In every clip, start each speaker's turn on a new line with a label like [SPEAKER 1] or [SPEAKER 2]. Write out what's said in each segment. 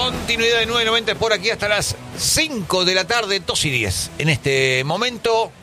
[SPEAKER 1] Continuidad de 990 por aquí hasta las 5 de la tarde, 2:10. En este momento,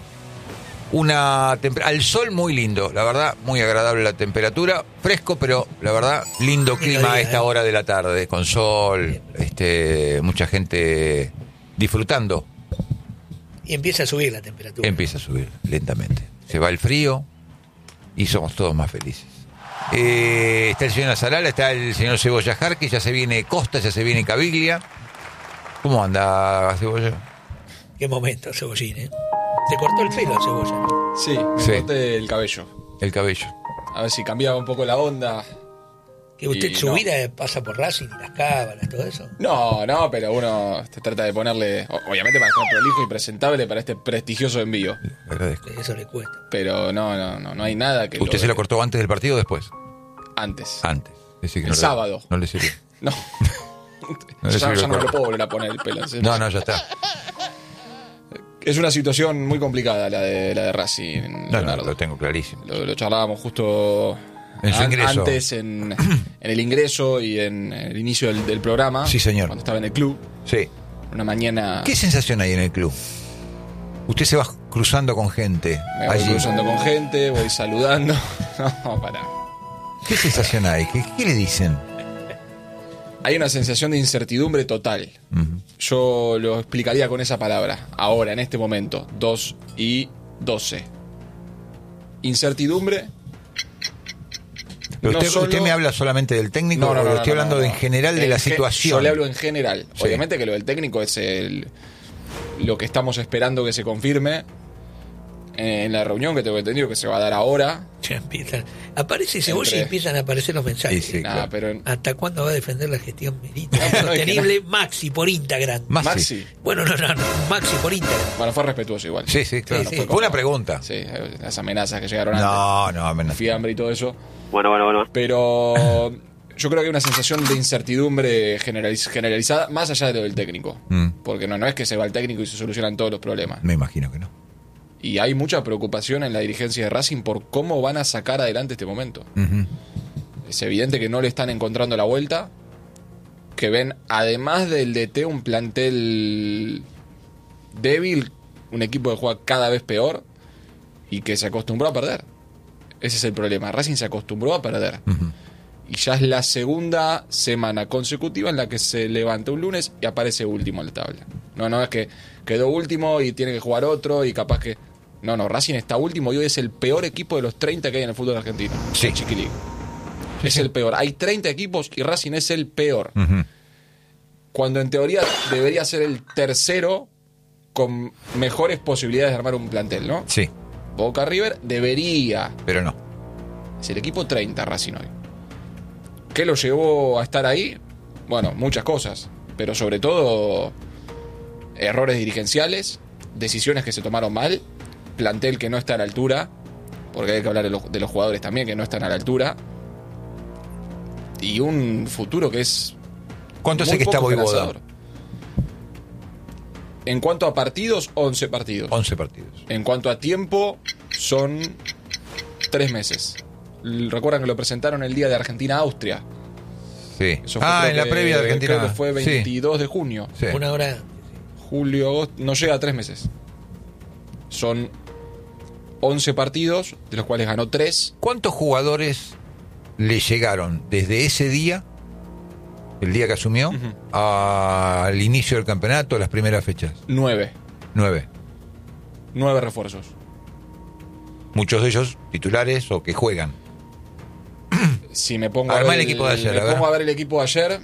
[SPEAKER 1] al sol muy lindo, la verdad, muy agradable la temperatura, fresco, pero la verdad, lindo clima a esta hora de la tarde, con sol, mucha gente disfrutando.
[SPEAKER 2] Y empieza a subir la temperatura.
[SPEAKER 1] Empieza a subir lentamente. Se va el frío y somos todos más felices. Está el señor Azarala, está el señor Cebolla Jarque, ya se viene Costa, ya se viene Caviglia. ¿Cómo anda, Cebolla?
[SPEAKER 2] Qué momento, Cebollín, ¿eh? ¿Se cortó el pelo, Cebolla?
[SPEAKER 3] Sí, me corté el cabello.
[SPEAKER 1] El cabello.
[SPEAKER 3] A ver si cambiaba un poco la onda.
[SPEAKER 2] ¿Que usted su vida pasa por Racing, las cábalas, todo eso?
[SPEAKER 3] No, pero uno se trata de ponerle, obviamente para estar prolijo y presentable para este prestigioso envío.
[SPEAKER 1] Le agradezco.
[SPEAKER 2] Eso le cuesta.
[SPEAKER 3] Pero no hay nada que...
[SPEAKER 1] ¿Usted se lo cortó antes del partido o después?
[SPEAKER 3] Antes.
[SPEAKER 1] Antes. Es decir, que
[SPEAKER 3] el sábado.
[SPEAKER 1] No le sirvió.
[SPEAKER 3] No.
[SPEAKER 1] No le
[SPEAKER 3] ya
[SPEAKER 1] sirvió
[SPEAKER 3] no me lo puedo volver a poner el pelo.
[SPEAKER 1] No, ya está.
[SPEAKER 3] Es una situación muy complicada la de Racing.
[SPEAKER 1] No, lo tengo clarísimo.
[SPEAKER 3] Lo charlábamos justo...
[SPEAKER 1] En su ingreso.
[SPEAKER 3] Antes en el ingreso y en el inicio del programa.
[SPEAKER 1] Sí, señor.
[SPEAKER 3] Cuando estaba en el club.
[SPEAKER 1] Sí.
[SPEAKER 3] Una mañana.
[SPEAKER 1] ¿Qué sensación hay en el club? Usted se va cruzando con gente.
[SPEAKER 3] Me voy cruzando con gente, voy saludando. No, pará.
[SPEAKER 1] ¿Qué sensación hay? ¿Qué le dicen?
[SPEAKER 3] Hay una sensación de incertidumbre total. Uh-huh. Yo lo explicaría con esa palabra. Ahora, en este momento, 2:12. Incertidumbre.
[SPEAKER 1] Pero usted me habla solamente del técnico, o estoy hablando en general de la situación.
[SPEAKER 3] Yo le hablo en general. Sí. Obviamente que lo del técnico es lo que estamos esperando que se confirme en la reunión que tengo entendido que se va a dar ahora.
[SPEAKER 2] Aparece Cebolla y empiezan a aparecer los mensajes.
[SPEAKER 1] Sí, claro.
[SPEAKER 3] Pero...
[SPEAKER 2] ¿Hasta cuándo va a defender la gestión sostenible? Maxi por Instagram.
[SPEAKER 1] Maxi.
[SPEAKER 2] Bueno, no. Maxi por Instagram.
[SPEAKER 3] Bueno, fue respetuoso igual.
[SPEAKER 1] Sí, claro. Fue una pregunta.
[SPEAKER 3] Sí, las amenazas que llegaron antes.
[SPEAKER 1] No, amenazas.
[SPEAKER 3] Fiambre y todo eso.
[SPEAKER 4] Bueno.
[SPEAKER 3] Pero yo creo que hay una sensación de incertidumbre generalizada, más allá de lo del técnico. Porque no es que se va el técnico y se solucionan todos los problemas.
[SPEAKER 1] Me imagino que no.
[SPEAKER 3] Y hay mucha preocupación en la dirigencia de Racing por cómo van a sacar adelante este momento. Uh-huh. Es evidente que no le están encontrando la vuelta, que ven, además del DT, un plantel débil, un equipo que juega cada vez peor y que se acostumbró a perder. Ese es el problema. Racing se acostumbró a perder. Uh-huh. Y ya es la segunda semana consecutiva en la que se levanta un lunes y aparece último en la tabla. No es que quedó último y tiene que jugar otro y capaz que... No, Racing está último y hoy es el peor equipo de los 30 que hay en el fútbol argentino.
[SPEAKER 1] Sí.
[SPEAKER 3] Chiquiligo. Es el peor. Hay 30 equipos y Racing es el peor. Uh-huh. Cuando en teoría debería ser el tercero con mejores posibilidades de armar un plantel, ¿no?
[SPEAKER 1] Sí.
[SPEAKER 3] Boca River debería.
[SPEAKER 1] Pero no.
[SPEAKER 3] Es el equipo 30 Racing hoy. ¿Qué lo llevó a estar ahí? Bueno, muchas cosas. Pero sobre todo errores dirigenciales, decisiones que se tomaron mal, plantel que no está a la altura, porque hay que hablar de los jugadores también que no están a la altura, y un futuro que es...
[SPEAKER 1] ¿Cuánto hace que está Voivoda?
[SPEAKER 3] En cuanto a partidos, 11 partidos.
[SPEAKER 1] 11 partidos.
[SPEAKER 3] En cuanto a tiempo, son 3 meses. Recuerdan que lo presentaron el día de Argentina-Austria.
[SPEAKER 1] Sí. En la previa de Argentina.
[SPEAKER 3] Creo que fue 22 de junio.
[SPEAKER 1] Sí.
[SPEAKER 2] Una hora.
[SPEAKER 3] Julio, agosto, no llega a 3 meses. Son 11 partidos, de los cuales ganó 3.
[SPEAKER 1] ¿Cuántos jugadores le llegaron desde ese día, el día que asumió, uh-huh, al inicio del campeonato, a las primeras fechas?
[SPEAKER 3] 9.
[SPEAKER 1] 9
[SPEAKER 3] refuerzos.
[SPEAKER 1] Muchos de ellos titulares o que juegan.
[SPEAKER 3] Si me pongo
[SPEAKER 1] a ver el equipo de ayer,
[SPEAKER 3] a ver el equipo de ayer,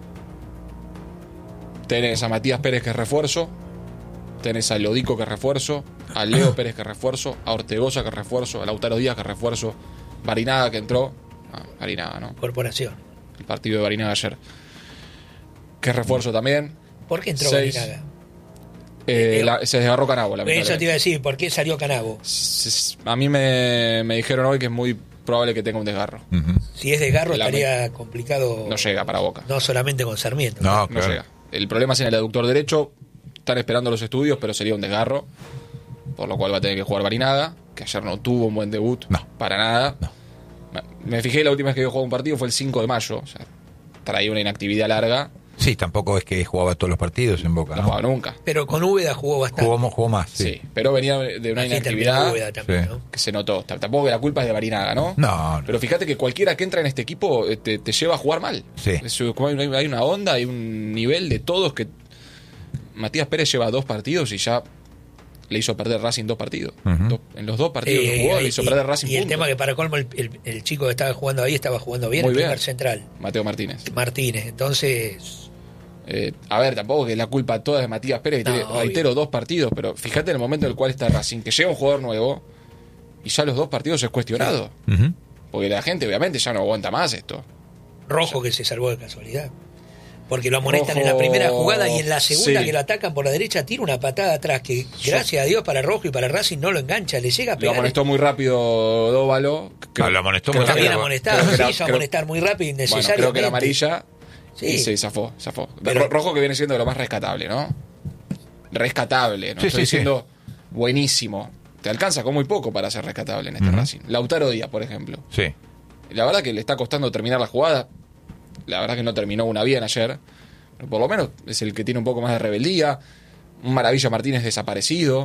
[SPEAKER 3] tenés a Matías Pérez que es refuerzo, tenés a Lodico que es refuerzo, a Leo Pérez que es refuerzo, a Ortegoza que es refuerzo, a Lautaro Díaz que es refuerzo, Barinaga que entró, Barinaga, ¿no?
[SPEAKER 2] Corporación.
[SPEAKER 3] El partido de Barinaga ayer, que es refuerzo también.
[SPEAKER 2] ¿Por qué entró Barinaga?
[SPEAKER 3] Se desgarró Canavo.
[SPEAKER 2] Eso te iba a decir, ¿por qué salió Canavo?
[SPEAKER 3] A mí me dijeron hoy que es muy probable que tenga un desgarro.
[SPEAKER 1] Uh-huh.
[SPEAKER 2] Si es desgarro estaría complicado.
[SPEAKER 3] No llega para Boca.
[SPEAKER 2] No solamente con Sarmiento.
[SPEAKER 1] No
[SPEAKER 3] llega. El problema es en el aductor derecho. Están esperando los estudios, pero sería un desgarro. Por lo cual va a tener que jugar Barinaga, que ayer no tuvo un buen debut.
[SPEAKER 1] No.
[SPEAKER 3] Para nada.
[SPEAKER 1] No.
[SPEAKER 3] Me fijé, la última vez que yo jugó un partido fue el 5 de mayo. O sea, traía una inactividad larga.
[SPEAKER 1] Sí, tampoco es que jugaba todos los partidos en Boca,
[SPEAKER 3] No
[SPEAKER 1] ¿no?
[SPEAKER 3] jugaba nunca.
[SPEAKER 2] Pero con Úbeda jugó bastante.
[SPEAKER 1] Jugó más,
[SPEAKER 3] Sí.
[SPEAKER 1] sí.
[SPEAKER 3] Pero venía de una
[SPEAKER 2] Así terminó
[SPEAKER 3] inactividad
[SPEAKER 2] Úbeda también,
[SPEAKER 1] Sí.
[SPEAKER 2] ¿no?
[SPEAKER 3] que se notó. Tampoco que la culpa es de Barinaga, ¿no?
[SPEAKER 1] No,
[SPEAKER 3] Pero fíjate que cualquiera que entra en este equipo te lleva a jugar mal.
[SPEAKER 1] Sí.
[SPEAKER 3] Como hay una onda, hay un nivel de todos que... Matías Pérez lleva 2 partidos y ya le hizo perder Racing 2 partidos. En los 2 partidos que jugó le hizo perder Racing
[SPEAKER 2] y el
[SPEAKER 3] puntos.
[SPEAKER 2] tema que para colmo el chico que estaba jugando ahí estaba jugando bien,
[SPEAKER 3] Muy
[SPEAKER 2] el
[SPEAKER 3] bien.
[SPEAKER 2] primer central,
[SPEAKER 3] Mateo Martínez.
[SPEAKER 2] Martínez. Entonces,
[SPEAKER 3] A ver, tampoco que la culpa toda es de Matías Pérez, que
[SPEAKER 2] No,
[SPEAKER 3] tiene, reitero, 2 partidos, pero fíjate en el momento en el cual está Racing, que llega un jugador nuevo y ya los 2 partidos es cuestionado.
[SPEAKER 1] Ujú.
[SPEAKER 3] Porque la gente obviamente ya no aguanta más esto.
[SPEAKER 2] Rojo que se salvó de casualidad. Porque lo amonestan
[SPEAKER 3] Rojo,
[SPEAKER 2] en la primera jugada y en la segunda
[SPEAKER 3] sí.
[SPEAKER 2] que lo atacan por la derecha tira una patada atrás que gracias a Dios para Rojo y para Racing no lo engancha, le llega a
[SPEAKER 3] Lo
[SPEAKER 2] pegar.
[SPEAKER 3] amonestó muy rápido Dóvalo.
[SPEAKER 1] Lo amonestó
[SPEAKER 3] creo
[SPEAKER 1] muy
[SPEAKER 2] Está
[SPEAKER 3] que
[SPEAKER 2] bien
[SPEAKER 1] rápido.
[SPEAKER 2] amonestado,
[SPEAKER 3] creo que
[SPEAKER 2] se
[SPEAKER 3] era-
[SPEAKER 2] hizo
[SPEAKER 3] creo-
[SPEAKER 2] amonestar muy rápido y
[SPEAKER 3] Bueno,
[SPEAKER 2] innecesariamente.
[SPEAKER 3] creo que la amarilla
[SPEAKER 2] Sí.
[SPEAKER 3] y se zafó.
[SPEAKER 2] Pero-
[SPEAKER 3] Rojo que viene siendo de lo más rescatable, ¿no? Rescatable, ¿no?
[SPEAKER 1] Sí,
[SPEAKER 3] Estoy
[SPEAKER 1] sí, sí.
[SPEAKER 3] diciendo buenísimo. Te alcanza con muy poco para ser rescatable en este Racing. Lautaro Díaz, por ejemplo.
[SPEAKER 1] Sí.
[SPEAKER 3] La verdad que le está costando terminar la jugada. La verdad que no terminó una bien ayer. Pero por lo menos es el que tiene un poco más de rebeldía. Un Maravilla Martínez desaparecido.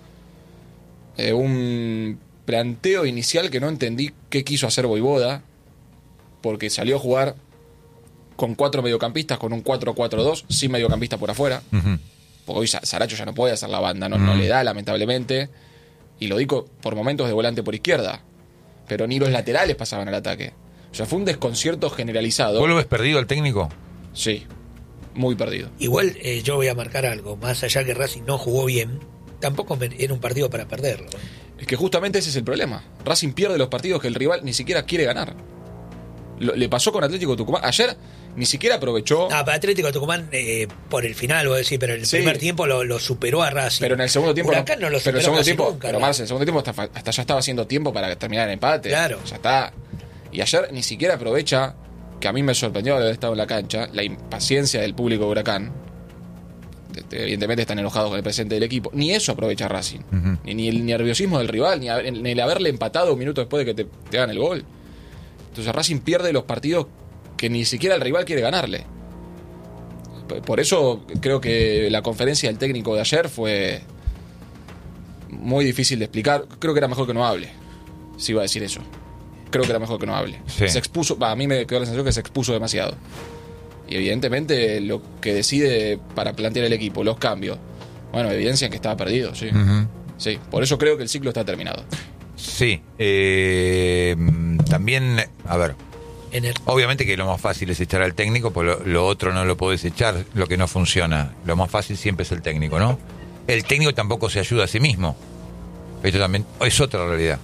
[SPEAKER 3] Un planteo inicial que no entendí qué quiso hacer Vojvoda. Porque salió a jugar con 4 mediocampistas, con un 4-4-2, sin mediocampista por afuera.
[SPEAKER 1] Ujú.
[SPEAKER 3] Porque hoy Saracho ya no puede hacer la banda, no le da lamentablemente. Y lo digo por momentos de volante por izquierda. Pero ni los laterales pasaban al ataque. O sea, fue un desconcierto generalizado.
[SPEAKER 1] ¿Vos lo ves perdido al técnico?
[SPEAKER 3] Sí, muy perdido.
[SPEAKER 2] Igual yo voy a marcar algo, más allá que Racing no jugó bien, tampoco era un partido para perderlo.
[SPEAKER 3] Es que justamente ese es el problema. Racing pierde los partidos que el rival ni siquiera quiere ganar. Le pasó con Atlético Tucumán. Ayer ni siquiera aprovechó.
[SPEAKER 2] No, para Atlético de Tucumán, por el final, voy a decir, pero en el
[SPEAKER 3] Sí.
[SPEAKER 2] primer tiempo lo superó a Racing.
[SPEAKER 3] Pero en el segundo tiempo.
[SPEAKER 2] Huracán no lo
[SPEAKER 3] pero
[SPEAKER 2] superó
[SPEAKER 3] el segundo
[SPEAKER 2] casi
[SPEAKER 3] tiempo.
[SPEAKER 2] nunca,
[SPEAKER 3] Pero
[SPEAKER 2] ¿no?
[SPEAKER 3] Marce, el segundo tiempo hasta ya estaba haciendo tiempo para terminar el empate.
[SPEAKER 2] Claro.
[SPEAKER 3] Ya está. Y ayer ni siquiera aprovecha, que a mí me sorprendió haber estado en la cancha, la impaciencia del público de Huracán. Evidentemente están enojados con el presente del equipo. Ni eso aprovecha Racing. Ni el nerviosismo del rival, ni el haberle empatado un minuto después de que te hagan el gol. Entonces Racing pierde los partidos que ni siquiera el rival quiere ganarle. Por eso creo que la conferencia del técnico de ayer fue muy difícil de explicar. Creo que era mejor que no hable, si iba a decir eso. Creo que era mejor que no hable.
[SPEAKER 1] Sí.
[SPEAKER 3] Se expuso, a mí me quedó la sensación que se expuso demasiado. Y evidentemente lo que decide para plantear el equipo, los cambios, bueno, evidencian que estaba perdido, sí.
[SPEAKER 1] Ujú.
[SPEAKER 3] Sí, por eso creo que el ciclo está terminado.
[SPEAKER 1] Sí. También, a ver, obviamente que lo más fácil es echar al técnico, pues lo otro no lo podés echar, lo que no funciona. Lo más fácil siempre es el técnico, ¿no? El técnico tampoco se ayuda a sí mismo. Esto también es otra realidad.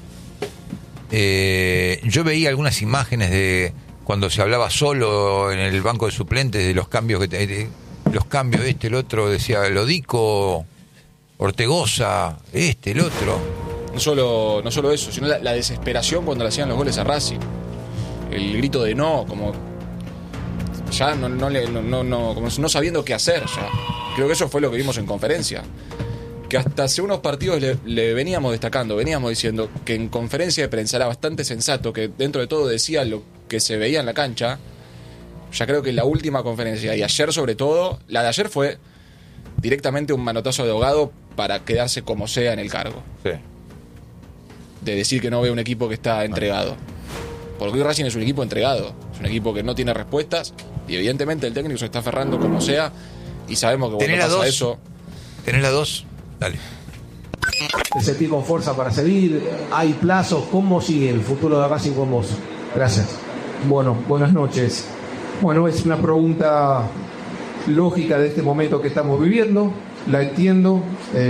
[SPEAKER 1] Yo veía algunas imágenes de cuando se hablaba solo en el banco de suplentes de los cambios los cambios, el otro, decía Lodico, Ortegoza, el otro.
[SPEAKER 3] No solo eso, sino la desesperación cuando le hacían los goles a Racing. El grito de no, como ya como no sabiendo qué hacer ya. Creo que eso fue lo que vimos en conferencia. Que hasta hace unos partidos le veníamos destacando, veníamos diciendo que en conferencia de prensa era bastante sensato, que dentro de todo decía lo que se veía en la cancha. Ya creo que la última conferencia, y ayer sobre todo, la de ayer fue directamente un manotazo de ahogado para quedarse como sea en el cargo.
[SPEAKER 1] Sí.
[SPEAKER 3] De decir que no ve un equipo que está entregado. Porque hoy Racing es un equipo entregado, es un equipo que no tiene respuestas, y evidentemente el técnico se está aferrando como sea, y sabemos que cuando pasa eso...
[SPEAKER 1] ¿Tenés la 2? Dale.
[SPEAKER 4] ¿Te sentís con fuerza para seguir? ¿Hay plazos? ¿Cómo sigue el futuro de Racing con vos? Gracias. Bueno, buenas noches. Bueno, es una pregunta lógica de este momento que estamos viviendo. La entiendo.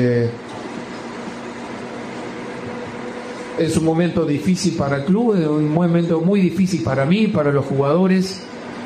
[SPEAKER 4] Es un momento difícil para el club, es un momento muy difícil para mí, para los jugadores.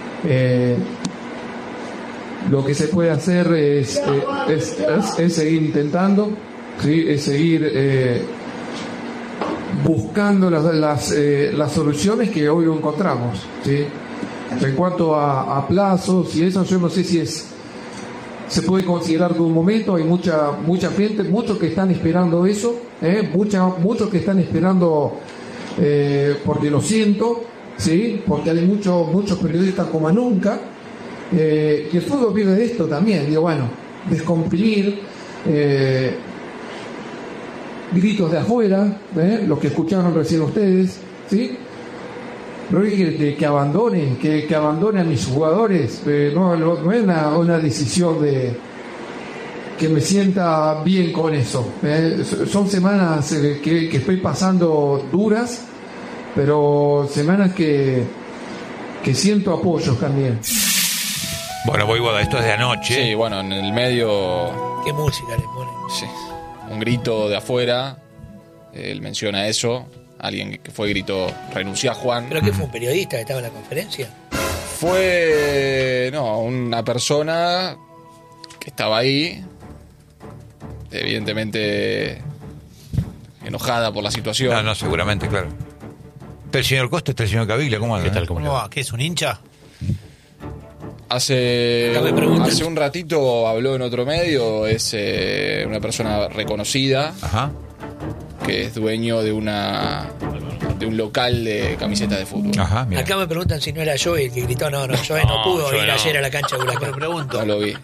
[SPEAKER 4] Lo que se puede hacer es seguir intentando, ¿sí? Es seguir buscando las soluciones que hoy lo encontramos, ¿sí? En cuanto a plazos y eso, yo no sé si se puede considerar de un momento. Hay mucha gente, muchos que están esperando eso, muchos que están esperando, porque lo siento, ¿sí? Porque hay muchos periodistas como nunca. que el fútbol vive de esto también, digo, bueno, descomprimir, gritos de afuera, los que escucharon recién ustedes, ¿sí? Pero que abandonen, que abandonen a mis jugadores, no es una decisión de que me sienta bien con eso. Son semanas que estoy pasando duras, pero semanas que siento apoyos también.
[SPEAKER 1] Bueno, Voivoda, esto es de anoche.
[SPEAKER 3] Sí, bueno, en el medio...
[SPEAKER 2] ¿Qué música le ponen?
[SPEAKER 3] Sí, un grito de afuera, él menciona eso, alguien que fue gritó, renuncia a Juan.
[SPEAKER 2] ¿Pero qué fue, un periodista que estaba en la conferencia?
[SPEAKER 3] Fue, una persona que estaba ahí, evidentemente enojada por la situación.
[SPEAKER 1] No, seguramente, claro. Está el señor Costa, está el señor Caviglia, ¿cómo anda?
[SPEAKER 5] ¿Qué tal? ¿Cómo va? ¿Qué es un hincha?
[SPEAKER 3] Hace un ratito habló en otro medio, es una persona reconocida.
[SPEAKER 1] Ajá.
[SPEAKER 3] Que es dueño de un local de camisetas de fútbol.
[SPEAKER 1] Ajá, mira.
[SPEAKER 2] Acá me preguntan si no era Joey el que gritó. No, Joey no pudo ir ayer a la cancha de Huracán.
[SPEAKER 5] Pero pregunto,
[SPEAKER 3] No lo vi.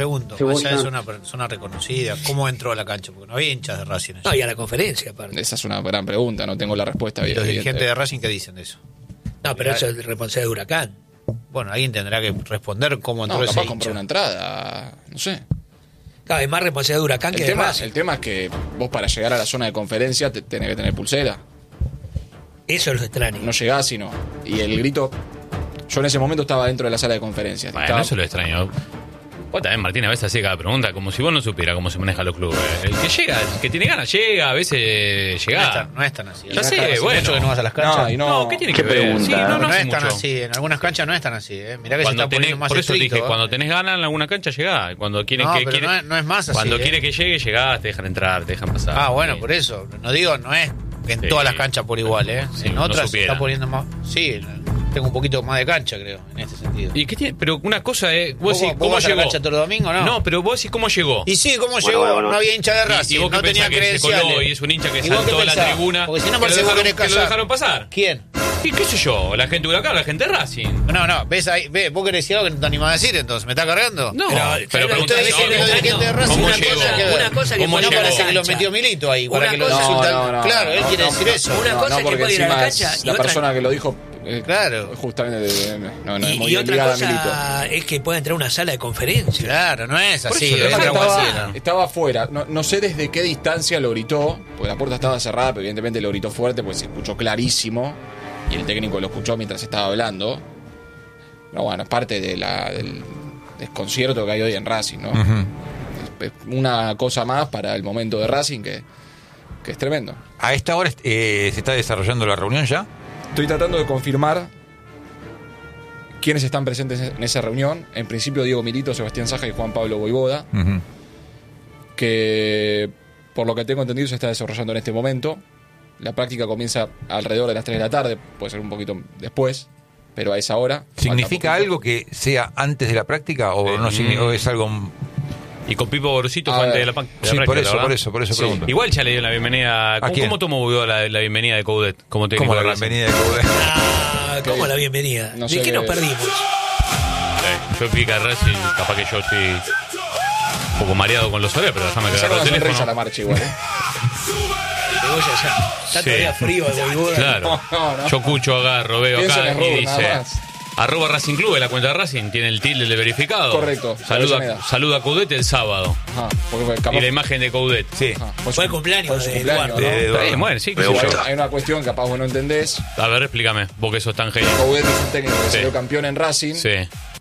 [SPEAKER 5] ella es una persona reconocida, ¿cómo entró a la cancha? Porque no había hinchas de Racing.
[SPEAKER 2] No, y a la conferencia, aparte.
[SPEAKER 3] Esa es una gran pregunta, no tengo la respuesta
[SPEAKER 5] ¿Y
[SPEAKER 3] bien.
[SPEAKER 5] los dirigentes de Racing qué dicen de eso?
[SPEAKER 2] No, pero eso es el responsable de Huracán.
[SPEAKER 5] Bueno, alguien tendrá que responder cómo entró ese
[SPEAKER 3] capaz
[SPEAKER 5] hincha.
[SPEAKER 3] comprar una entrada, no sé.
[SPEAKER 2] Claro, es más responsable de Huracán que de Racing.
[SPEAKER 3] El tema es que vos para llegar a la zona de conferencia tenés que tener pulsera.
[SPEAKER 2] Eso es lo extraño.
[SPEAKER 3] No llegás y no. Y el grito... Yo en ese momento estaba dentro de la sala de conferencias.
[SPEAKER 6] Bueno, eso es lo extraño. Vos también, Martín, a veces hacés cada pregunta como si vos no supieras cómo se manejan los clubes. El que llega, el que tiene ganas llega, a veces llega.
[SPEAKER 5] No es tan así.
[SPEAKER 6] Ya sé, bueno.
[SPEAKER 5] Mucho que no vas a las canchas.
[SPEAKER 3] No,
[SPEAKER 6] ¿qué tiene que ver? Sí,
[SPEAKER 5] No
[SPEAKER 6] hace
[SPEAKER 5] es tan
[SPEAKER 6] mucho.
[SPEAKER 5] así. En algunas canchas no es tan así. Mirá que
[SPEAKER 6] Cuando
[SPEAKER 5] se está poniendo más
[SPEAKER 6] por eso
[SPEAKER 5] estricto.
[SPEAKER 6] dije, cuando tenés ganas en alguna cancha llegás. Cuando quieren
[SPEAKER 5] No,
[SPEAKER 6] que
[SPEAKER 5] pero
[SPEAKER 6] quiere,
[SPEAKER 5] no es más así.
[SPEAKER 6] cuando quiere que llegue, llegás, te dejan entrar, te dejan pasar.
[SPEAKER 5] Ah, bueno,
[SPEAKER 6] Sí.
[SPEAKER 5] por eso. No digo, no es en
[SPEAKER 6] Sí.
[SPEAKER 5] todas las canchas por igual,
[SPEAKER 6] Sí,
[SPEAKER 5] en
[SPEAKER 6] no
[SPEAKER 5] otras se
[SPEAKER 6] supiera.
[SPEAKER 5] está poniendo más. Sí, tengo un poquito más de cancha, creo, en este sentido.
[SPEAKER 6] ¿Y qué tiene? Pero una cosa es, vos
[SPEAKER 5] ¿Vos
[SPEAKER 6] decís, ¿cómo
[SPEAKER 5] vas a la
[SPEAKER 6] llegó?
[SPEAKER 5] cancha todo el domingo, no?
[SPEAKER 6] No, pero vos decís, ¿cómo llegó?
[SPEAKER 5] Y sí, ¿cómo llegó? No había hincha de Racing,
[SPEAKER 6] ¿Y vos qué
[SPEAKER 5] no tenía
[SPEAKER 6] pensás que se
[SPEAKER 5] credenciales.
[SPEAKER 6] coló y es un hincha que
[SPEAKER 5] ¿Y vos qué
[SPEAKER 6] saltó a la
[SPEAKER 5] pensás?
[SPEAKER 6] tribuna?
[SPEAKER 5] Porque si no
[SPEAKER 6] que
[SPEAKER 5] parece
[SPEAKER 6] lo
[SPEAKER 5] que vos querés
[SPEAKER 6] dejaron, que lo
[SPEAKER 5] callar.
[SPEAKER 6] dejaron pasar.
[SPEAKER 5] ¿Quién?
[SPEAKER 6] ¿Y qué sé yo? ¿La gente de Huracán o la gente de Racing?
[SPEAKER 5] No, ves ahí, vos querés decir algo que no te animás a decir, entonces, ¿me está cargando?
[SPEAKER 6] No,
[SPEAKER 2] pero
[SPEAKER 6] preguntá,
[SPEAKER 5] ustedes dicen que los dirigentes de Racing
[SPEAKER 6] ¿cómo
[SPEAKER 5] una
[SPEAKER 6] llegó?
[SPEAKER 5] cosa que
[SPEAKER 2] Una cosa que
[SPEAKER 6] ¿Cómo
[SPEAKER 2] pone
[SPEAKER 5] no
[SPEAKER 6] llegó?
[SPEAKER 5] parece que lo
[SPEAKER 2] cancha.
[SPEAKER 5] metió Milito ahí, para
[SPEAKER 2] Una
[SPEAKER 5] que lo
[SPEAKER 2] cosa-
[SPEAKER 5] insultan. Claro, él quiere decir eso.
[SPEAKER 2] Una cosa es que
[SPEAKER 3] porque
[SPEAKER 2] puede ir a la
[SPEAKER 3] encima
[SPEAKER 2] cancha
[SPEAKER 3] es
[SPEAKER 2] y
[SPEAKER 3] la
[SPEAKER 2] otra-
[SPEAKER 3] persona que lo dijo,
[SPEAKER 5] Claro.
[SPEAKER 3] justamente no es muy
[SPEAKER 2] Y otra
[SPEAKER 3] ligada a Milito.
[SPEAKER 2] cosa es que pueda entrar a una sala de conferencia.
[SPEAKER 5] Claro, no es
[SPEAKER 6] Por
[SPEAKER 5] así.
[SPEAKER 6] eso,
[SPEAKER 5] es
[SPEAKER 6] pero
[SPEAKER 5] otra
[SPEAKER 6] estaba-
[SPEAKER 5] guasera.
[SPEAKER 3] Estaba afuera, no sé desde qué distancia lo gritó, porque la puerta estaba cerrada, pero evidentemente lo gritó fuerte, pues se escuchó clarísimo, y el técnico lo escuchó mientras estaba hablando. Pero bueno, es parte del desconcierto que hay hoy en Racing, ¿no? Es una cosa más para el momento de Racing que es tremendo.
[SPEAKER 1] A esta hora se está desarrollando la reunión ya.
[SPEAKER 3] Estoy tratando de confirmar quiénes están presentes en esa reunión. En principio Diego Milito, Sebastián Saja y Juan Pablo Voivoda, que por lo que tengo entendido se está desarrollando en este momento. La práctica comienza alrededor de las 3 de la tarde, puede ser un poquito después, pero a esa hora.
[SPEAKER 1] ¿Significa
[SPEAKER 3] falta
[SPEAKER 1] algo que sea antes de la práctica o no o es algo?
[SPEAKER 6] Y con Pipo Borosito
[SPEAKER 3] A
[SPEAKER 6] fue
[SPEAKER 3] ver.
[SPEAKER 6] antes de la
[SPEAKER 1] Sí,
[SPEAKER 6] práctica,
[SPEAKER 1] por eso,
[SPEAKER 6] ¿verdad?
[SPEAKER 1] por eso
[SPEAKER 3] Sí.
[SPEAKER 1] pregunto.
[SPEAKER 6] Igual ya le dio la bienvenida.
[SPEAKER 1] quién?
[SPEAKER 6] ¿Cómo tomó Voivoda la bienvenida de Coudet como técnico
[SPEAKER 1] ¿Cómo la
[SPEAKER 6] de Racing?
[SPEAKER 1] bienvenida de Coudet?
[SPEAKER 2] Ah, ¿cómo la bienvenida?
[SPEAKER 3] No
[SPEAKER 2] ¿De
[SPEAKER 3] sé
[SPEAKER 2] qué nos perdimos?
[SPEAKER 6] Yo explica Racing, capaz que yo estoy un poco mareado con los horarios, pero déjame
[SPEAKER 3] Me
[SPEAKER 6] que
[SPEAKER 3] saca
[SPEAKER 6] agarrar
[SPEAKER 3] una
[SPEAKER 6] el
[SPEAKER 3] sonrisa a la
[SPEAKER 6] teléfono.
[SPEAKER 3] marcha igual,
[SPEAKER 2] Cebolla ya. Está
[SPEAKER 6] Sí.
[SPEAKER 2] todavía frío el Voivoda.
[SPEAKER 6] Claro.
[SPEAKER 3] No.
[SPEAKER 6] Yo escucho, agarro, veo
[SPEAKER 3] Pienso
[SPEAKER 6] acá
[SPEAKER 3] en el
[SPEAKER 6] y
[SPEAKER 3] rubro, nada
[SPEAKER 6] dice
[SPEAKER 3] más.
[SPEAKER 6] @Racing Club, en la cuenta de Racing, tiene el tilde de verificado.
[SPEAKER 3] Correcto,
[SPEAKER 6] Saluda a Coudet el sábado.
[SPEAKER 3] Ajá, porque capaz-
[SPEAKER 6] Y la imagen de Coudet.
[SPEAKER 1] Sí.
[SPEAKER 3] ajá,
[SPEAKER 2] Fue el cumpleaños
[SPEAKER 3] su
[SPEAKER 2] de
[SPEAKER 3] cumpleaños,
[SPEAKER 2] Eduardo.
[SPEAKER 3] ¿no?
[SPEAKER 1] De-
[SPEAKER 6] Está bien, bueno, sí, qué sé yo.
[SPEAKER 3] Hay una cuestión que capaz vos no entendés.
[SPEAKER 6] A ver, explícame, vos que sos tan genial.
[SPEAKER 3] Coudet es un técnico que
[SPEAKER 6] Sí.
[SPEAKER 3] salió campeón en Racing
[SPEAKER 6] Sí,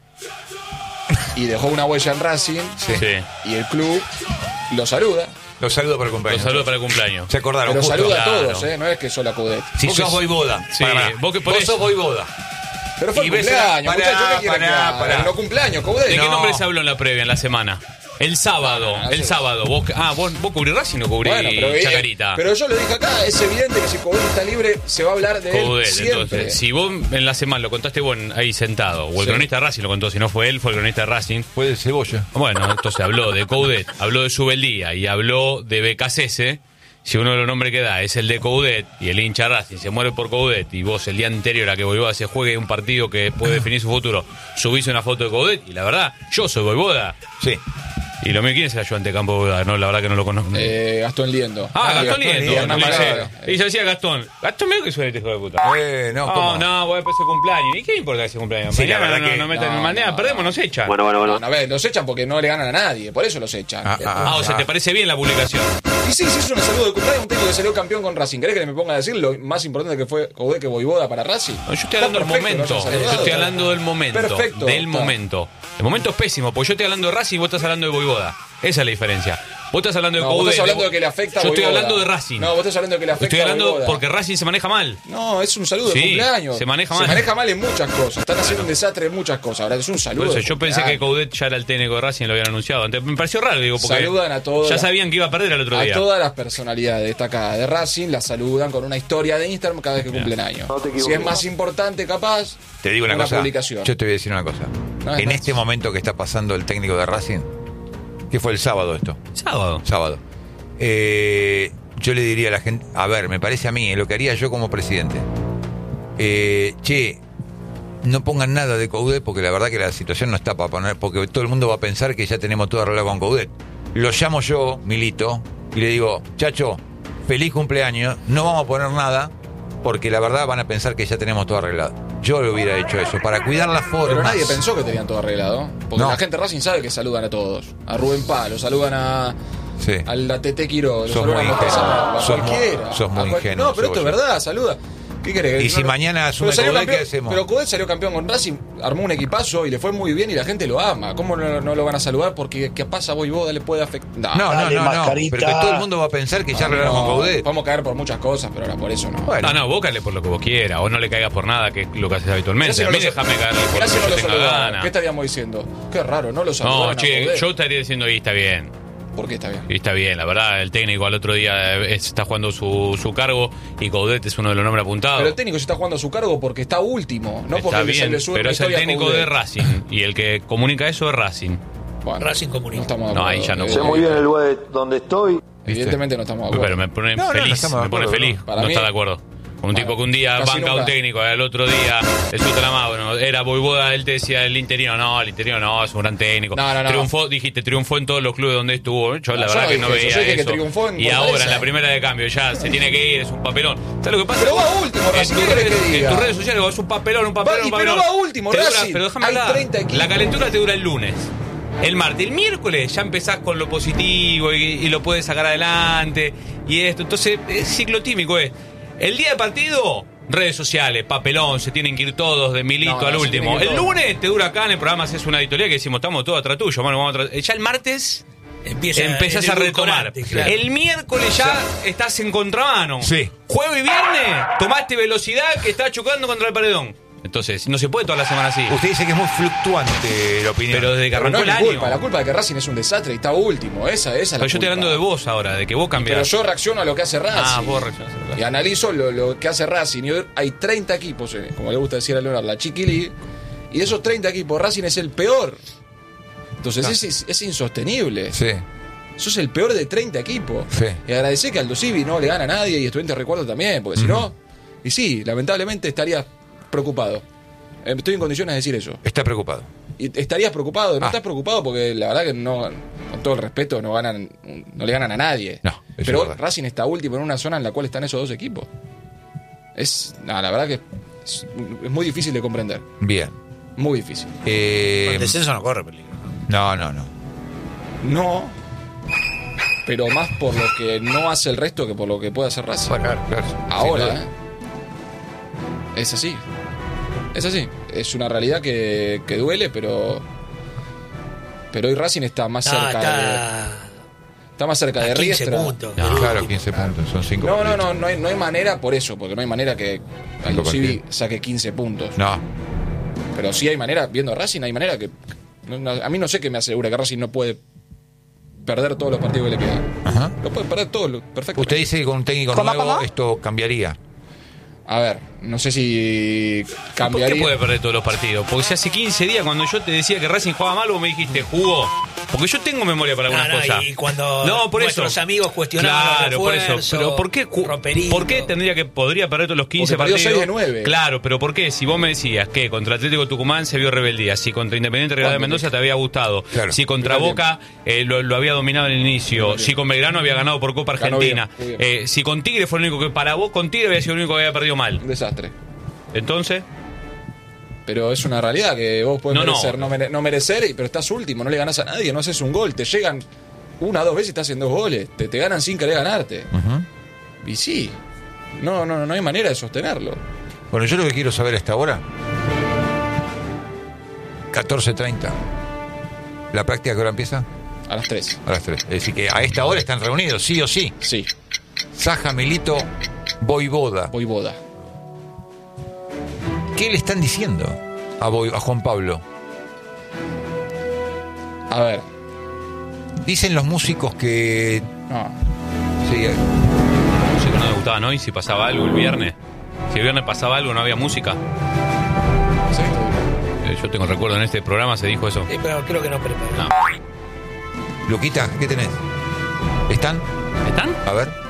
[SPEAKER 3] y dejó una huella en Racing,
[SPEAKER 6] sí.
[SPEAKER 3] y el club lo saluda.
[SPEAKER 1] Los saludo para el
[SPEAKER 6] Los
[SPEAKER 1] cumpleaños.
[SPEAKER 6] saludo para el cumpleaños.
[SPEAKER 1] Se acordaron.
[SPEAKER 3] Pero
[SPEAKER 1] justo.
[SPEAKER 3] saluda a
[SPEAKER 6] claro.
[SPEAKER 3] todos, no es que solo a Coudet.
[SPEAKER 1] Si
[SPEAKER 6] Vos
[SPEAKER 1] sos
[SPEAKER 6] sos-
[SPEAKER 1] Voivoda.
[SPEAKER 6] Sí,
[SPEAKER 1] Pará.
[SPEAKER 6] vos que por
[SPEAKER 1] Vos
[SPEAKER 6] eso-
[SPEAKER 1] sos Voivoda.
[SPEAKER 3] Pero fue
[SPEAKER 1] Y
[SPEAKER 3] el
[SPEAKER 1] ves-
[SPEAKER 3] cumpleaños,
[SPEAKER 1] pará,
[SPEAKER 3] muchachos, ¿qué quieren que
[SPEAKER 1] pará,
[SPEAKER 3] haga?
[SPEAKER 1] pará.
[SPEAKER 3] No cumpleaños, Coudet.
[SPEAKER 6] ¿De qué
[SPEAKER 1] No.
[SPEAKER 6] nombre se habló en la previa, en la semana? El sábado,
[SPEAKER 3] Ah,
[SPEAKER 6] el
[SPEAKER 3] sí.
[SPEAKER 6] sábado. Vos cubrís Racing o cubrís
[SPEAKER 3] Bueno,
[SPEAKER 6] Chacarita.
[SPEAKER 3] pero yo lo dije acá, es evidente que si Coudet está libre, se va a hablar de él
[SPEAKER 6] Coudet,
[SPEAKER 3] siempre.
[SPEAKER 6] entonces, si vos en la semana lo contaste vos ahí sentado, o el
[SPEAKER 3] Sí.
[SPEAKER 6] cronista de Racing lo contó, si no fue él, fue el cronista de Racing.
[SPEAKER 1] Fue de Cebolla.
[SPEAKER 6] Bueno, entonces habló de Coudet, habló de Subeldía y habló de BKCS. Si uno de los nombres que da es el de Coudet y el hincha Racing se muere por Coudet y vos el día anterior a que Voivoda se juegue un partido que puede definir su futuro, subís una foto de Coudet y la verdad, yo soy Voivoda.
[SPEAKER 1] Sí.
[SPEAKER 6] ¿Y lo mío quién es el ayudante de campo de Voivoda? No, la verdad que no lo conozco.
[SPEAKER 3] Gastón Liendo.
[SPEAKER 6] Gastón Liendo.
[SPEAKER 3] Liendo.
[SPEAKER 6] Y se decía Gastón. Gastón, medio que suena este hijo de puta.
[SPEAKER 1] ¿Cómo?
[SPEAKER 6] Voy a empezar cumpleaños. ¿Y qué importa ese cumpleaños?
[SPEAKER 1] Sí, la verdad que...
[SPEAKER 6] mañana perdemos, nos echan.
[SPEAKER 3] Bueno. A ver, los echan porque no le ganan a nadie, por eso los echan.
[SPEAKER 6] O sea, ¿te parece bien la publicación?
[SPEAKER 3] Y sí, es una salud de cumpleaños, un técnico que salió campeón con Racing. ¿Querés que me ponga a decir lo más importante que fue Coudet que Voivoda para Racing?
[SPEAKER 6] No, yo estoy hablando del momento. Yo estoy hablando del momento.
[SPEAKER 3] Perfecto.
[SPEAKER 6] Del momento. El momento es pésimo, porque yo estoy hablando de Racing y vos estás hablando de Voivoda. Esa es la diferencia. Vos estás hablando de Coudet.
[SPEAKER 3] Vos estás hablando de que le afecta a
[SPEAKER 6] Yo estoy
[SPEAKER 3] Voivoda.
[SPEAKER 6] hablando de Racing.
[SPEAKER 3] No, vos estás hablando de que le afecta
[SPEAKER 6] Estoy hablando
[SPEAKER 3] a Voivoda.
[SPEAKER 6] porque Racing se maneja mal.
[SPEAKER 3] No, es un saludo de cumpleaños.
[SPEAKER 6] Se maneja mal.
[SPEAKER 3] Se maneja mal en muchas cosas. Están haciendo un desastre en muchas cosas. Ahora es un saludo.
[SPEAKER 6] Por eso, yo pensé que Coudet ya era el técnico de Racing y lo habían anunciado. Antes, me pareció raro, digo, porque
[SPEAKER 3] saludan a todos.
[SPEAKER 6] ya sabían que iba a perder el otro día.
[SPEAKER 3] A todas las personalidades destacadas de Racing las saludan con una historia de Instagram cada vez que cumplen años. Si es más importante, capaz,
[SPEAKER 1] te digo una cosa.
[SPEAKER 3] Publicación.
[SPEAKER 1] Yo te voy a decir una cosa. En este momento que está pasando el técnico de Racing, ¿qué fue el sábado esto? Sábado. Yo le diría a la gente, a ver, me parece a mí, lo que haría yo como presidente. No pongan nada de Coudet porque la verdad que la situación no está para poner, porque todo el mundo va a pensar que ya tenemos todo arreglado con Coudet. Lo llamo yo, Milito, y le digo, chacho, feliz cumpleaños, no vamos a poner nada porque la verdad van a pensar que ya tenemos todo arreglado. Yo lo hubiera hecho eso, para cuidar la forma.
[SPEAKER 3] Pero nadie pensó que tenían todo arreglado. Porque la gente de Racing sabe que saludan a todos. A Rubén Palo, saludan a la Tete Quiroga,
[SPEAKER 1] sos muy ingenuo.
[SPEAKER 3] a cualquiera.
[SPEAKER 1] Sos muy ingenuo.
[SPEAKER 3] No, pero esto es verdad, saluda. ¿Qué querés?
[SPEAKER 1] Y si mañana asume Coudet, ¿qué hacemos?
[SPEAKER 3] Pero Coudet salió campeón con Racing, armó un equipazo y le fue muy bien y la gente lo ama. ¿Cómo no lo van a saludar? Porque ¿qué pasa? Voivoda le puede afectar.
[SPEAKER 1] No. Pero que todo el mundo va a pensar que ya arreglaron con Coudet.
[SPEAKER 3] Vamos a caer por muchas cosas, pero ahora por eso no.
[SPEAKER 6] Bueno. No, vos caerle por lo que vos quieras. O no le caigas por nada, que es lo que haces habitualmente. A mí déjame caerle por lo que yo tenga ganas.
[SPEAKER 3] ¿Qué estaríamos diciendo? Qué raro, no lo saludaron.
[SPEAKER 6] No, yo estaría diciendo ahí está bien.
[SPEAKER 3] ¿Por qué está bien?
[SPEAKER 6] Y está bien, la verdad, el técnico al otro día está jugando su cargo y Coudet es uno de los nombres apuntados.
[SPEAKER 3] Pero el técnico se está jugando a su cargo porque está último, no porque
[SPEAKER 6] bien,
[SPEAKER 3] le sube
[SPEAKER 6] pero es el técnico de Racing y el que comunica eso es Racing.
[SPEAKER 3] Bueno,
[SPEAKER 2] Racing comunica.
[SPEAKER 3] No,
[SPEAKER 6] ahí ya no.
[SPEAKER 7] Sé muy bien el lugar donde estoy.
[SPEAKER 3] Evidentemente no estamos de acuerdo.
[SPEAKER 6] Pero me pone feliz, me pone feliz no estar de acuerdo. Un tipo que un día banca a un técnico, al otro día es otra la más. Bueno, era Voivoda, él te decía el interino no, es un gran técnico. Triunfó en todos los clubes donde estuvo. Yo la verdad que no veía eso. Y ahora en la primera de cambio ya se tiene que ir, es un papelón. ¿Sabes lo que pasa?
[SPEAKER 3] Pero va último,
[SPEAKER 6] en tus redes sociales es un papelón.
[SPEAKER 3] Pero va último, Racing.
[SPEAKER 6] Pero déjame hablar. La calentura te dura el lunes. El martes, el miércoles ya empezás con lo positivo y lo puedes sacar adelante y esto. Entonces, es ciclotímico. El día de partido, redes sociales, papelón, se tienen que ir todos de Milito al último. El lunes te dura acá en el programa, haces una editorial que decimos, estamos todos atrás tuyo. Bueno, ya el martes empezás a retomar. Claro. El miércoles ya estás en contramano.
[SPEAKER 1] Sí.
[SPEAKER 6] Jueves y viernes tomaste velocidad que está chocando contra el paredón. Entonces, no se puede toda la semana así.
[SPEAKER 1] Usted dice que es muy fluctuante la opinión.
[SPEAKER 6] Pero desde que arrancó el año.
[SPEAKER 3] La culpa de que Racing es un desastre y está último. Esa es la
[SPEAKER 6] Pero yo estoy hablando de vos ahora, de que vos cambiás.
[SPEAKER 3] Pero yo reacciono a lo que hace Racing.
[SPEAKER 6] Vos reaccionás.
[SPEAKER 3] Y analizo lo que hace Racing. Y hay 30 equipos, como le gusta decir a Leonardo, la Chiquili. Y de esos 30 equipos, Racing es el peor. Entonces es insostenible.
[SPEAKER 1] Sí.
[SPEAKER 3] Sos el peor de 30 equipos.
[SPEAKER 1] Sí.
[SPEAKER 3] Y agradecé que Aldo Civi no le gana a nadie y Estudiantes Recuerdo también, porque si no. Y sí, lamentablemente estarías preocupado. Estoy en condiciones de decir eso.
[SPEAKER 1] Está preocupado.
[SPEAKER 3] Y estarías preocupado. No estás preocupado porque la verdad que no, con todo el respeto, no le ganan a nadie.
[SPEAKER 1] No,
[SPEAKER 3] pero Racing está último en una zona en la cual están esos dos equipos. La verdad que es muy difícil de comprender.
[SPEAKER 1] Bien.
[SPEAKER 3] Muy difícil.
[SPEAKER 5] Con el descenso no corre peligro.
[SPEAKER 1] No.
[SPEAKER 3] No. Pero más por lo que no hace el resto que por lo que puede hacer Racing.
[SPEAKER 1] Claro.
[SPEAKER 3] Ahora, es así. Es así. Es una realidad que duele, pero hoy Racing está más cerca está más cerca de
[SPEAKER 2] 15
[SPEAKER 3] Riestra.
[SPEAKER 2] puntos.
[SPEAKER 1] Claro, 15 puntos. Son 5
[SPEAKER 3] puntos. No hay manera por eso, porque no hay manera que Aldo Civi saque 15 puntos.
[SPEAKER 1] No.
[SPEAKER 3] Pero sí hay manera, viendo a Racing, hay manera que. A mí no sé qué me asegura que Racing no puede perder todos los partidos que le quedan.
[SPEAKER 1] Ajá.
[SPEAKER 3] Lo puede perder todos, perfecto.
[SPEAKER 1] Usted dice que con un técnico nuevo esto cambiaría.
[SPEAKER 3] A ver. No sé si cambiaría.
[SPEAKER 6] ¿Por qué puede perder todos los partidos? Porque si hace 15 días cuando yo te decía que Racing jugaba mal, vos me dijiste, jugó. Porque yo tengo memoria para algunas cosas.
[SPEAKER 2] Y cuando
[SPEAKER 6] por
[SPEAKER 2] nuestros amigos cuestionaban los
[SPEAKER 6] por
[SPEAKER 2] refuerzos,
[SPEAKER 6] eso. Pero ¿por qué podría perder todos los 15
[SPEAKER 3] porque
[SPEAKER 6] partidos?
[SPEAKER 3] 6 de 9.
[SPEAKER 6] Claro, pero ¿por qué? Si vos me decías que contra Atlético Tucumán se vio rebeldía, si contra Independiente Rivadavia de Mendoza te había gustado,
[SPEAKER 1] Claro.
[SPEAKER 6] si contra Boca lo había dominado en el inicio, si con Belgrano había ganado por Copa Argentina,
[SPEAKER 3] bien.
[SPEAKER 6] si con Tigre fue el único que, para vos con Tigre había sido el único que había perdido mal.
[SPEAKER 3] Un desastre.
[SPEAKER 6] Entonces,
[SPEAKER 3] pero es una realidad que vos podés
[SPEAKER 6] No.
[SPEAKER 3] no merecer, pero estás último, no le ganás a nadie, no haces un gol, te llegan 1 o 2 veces y estás en 2 goles, te ganan sin querer ganarte. Y sí, no hay manera de sostenerlo.
[SPEAKER 1] Bueno, yo lo que quiero saber a esta hora, 14:30, ¿la práctica que hora empieza?
[SPEAKER 3] A las 3.
[SPEAKER 1] A las 3. Es decir, que a esta hora están reunidos, sí o sí.
[SPEAKER 3] Sí,
[SPEAKER 1] Saja, Milito, Voivoda.
[SPEAKER 3] Voivoda.
[SPEAKER 1] ¿Qué le están diciendo a Juan Pablo?
[SPEAKER 3] A ver,
[SPEAKER 1] Dicen los músicos que...
[SPEAKER 3] no.
[SPEAKER 1] Sí,
[SPEAKER 6] música no le gustaba, ¿no? Y si pasaba algo el viernes. Si el viernes pasaba algo, no había música.
[SPEAKER 3] Sí.
[SPEAKER 6] Yo tengo recuerdo en este programa se dijo eso.
[SPEAKER 2] Sí, pero creo que no preparó.
[SPEAKER 6] No.
[SPEAKER 1] Luquita, ¿qué tenés? ¿Están?
[SPEAKER 6] ¿Están?
[SPEAKER 1] A ver.